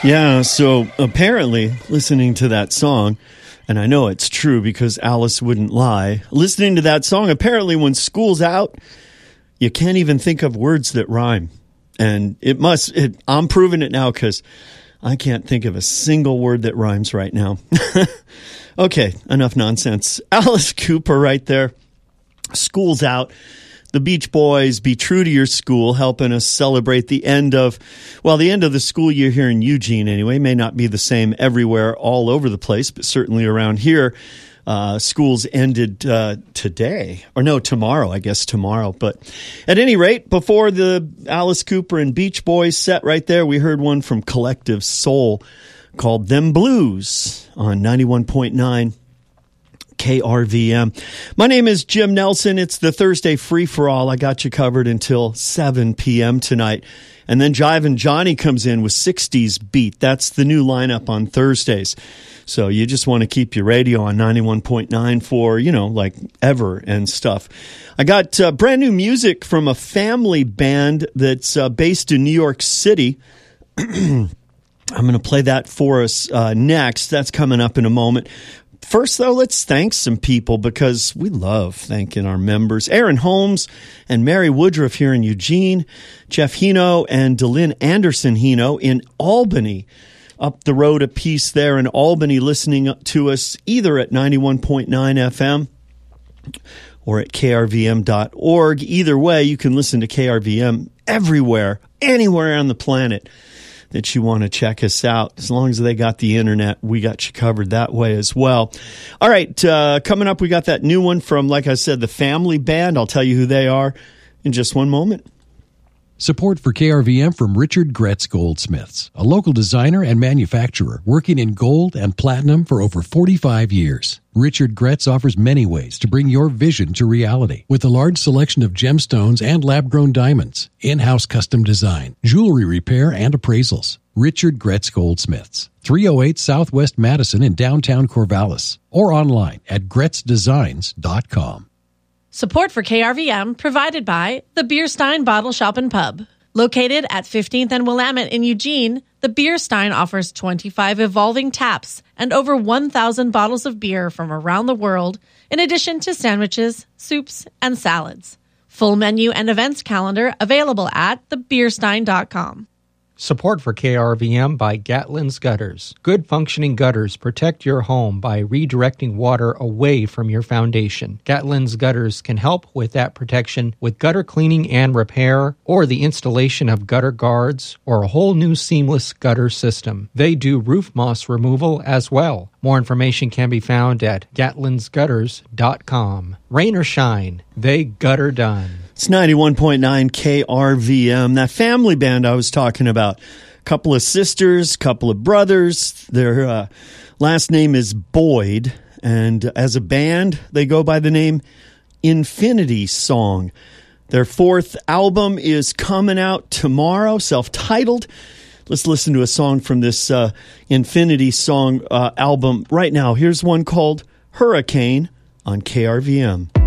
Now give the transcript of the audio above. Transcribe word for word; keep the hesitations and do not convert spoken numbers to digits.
Yeah, so apparently listening to that song, and I know it's true because Alice wouldn't lie, listening to that song, apparently when school's out, you can't even think of words that rhyme. And it must, it, I'm proving it now because I can't think of a single word that rhymes right now. Okay, enough nonsense. Alice Cooper right there. School's out. The Beach Boys, Be True to Your School, helping us celebrate the end of, well, the end of the school year here in Eugene anyway. May not be the same everywhere all over the place, but certainly around here. Uh, schools ended uh, today, or no, tomorrow, I guess tomorrow. But at any rate, before the Alice Cooper and Beach Boys set right there, we heard one from Collective Soul called Them Blues on ninety-one point nine K R V M. My name is Jim Nelson. It's the Thursday free-for-all. I got you covered until seven p.m. tonight. And then Jivin' Johnny comes in with sixties Beat. That's the new lineup on Thursdays. So you just want to keep your radio on ninety-one point nine for, you know, like ever and stuff. I got uh, brand new music from a family band that's uh, based in New York City. I'm going to play that for us uh, next. That's coming up in a moment. First, though, let's thank some people because we love thanking our members. Aaron Holmes and Mary Woodruff here in Eugene, Jeff Hino and Delyn Anderson Hino in Albany. Up the road a piece there in Albany, listening to us either at ninety-one point nine F M or at K R V M dot org. Either way, you can listen to K R V M everywhere, anywhere on the planet that you want to check us out. As long as they got the internet, we got you covered that way as well. All right, uh, coming up, we got that new one from, like I said, the family band. I'll tell you who they are in just one moment. Support for K R V M from Richard Gretz Goldsmiths, a local designer and manufacturer working in gold and platinum for over forty-five years. Richard Gretz offers many ways to bring your vision to reality with a large selection of gemstones and lab-grown diamonds, in-house custom design, jewelry repair, and appraisals. Richard Gretz Goldsmiths, three oh eight Southwest Madison in downtown Corvallis, or online at gretz designs dot com. Support for K R V M provided by the Bierstein Bottle Shop and Pub. Located at fifteenth and Willamette in Eugene, the Bierstein offers twenty-five evolving taps and over one thousand bottles of beer from around the world, in addition to sandwiches, soups, and salads. Full menu and events calendar available at the bierstein dot com. Support for K R V M by Gatlin's Gutters. Good functioning gutters protect your home by redirecting water away from your foundation. Gatlin's Gutters can help with that protection with gutter cleaning and repair, or the installation of gutter guards, or a whole new seamless gutter system. They do roof moss removal as well. More information can be found at gatlins gutters dot com. Rain or shine, they gutter done. It's ninety-one point nine K R V M, that family band I was talking about. Couple of sisters, couple of brothers. Their uh, last name is Boyd, and as a band, they go by the name Infinity Song. Their fourth album is coming out tomorrow, self-titled. Let's listen to a song from this uh, Infinity Song uh, album right now. Here's one called Hurricane on K R V M.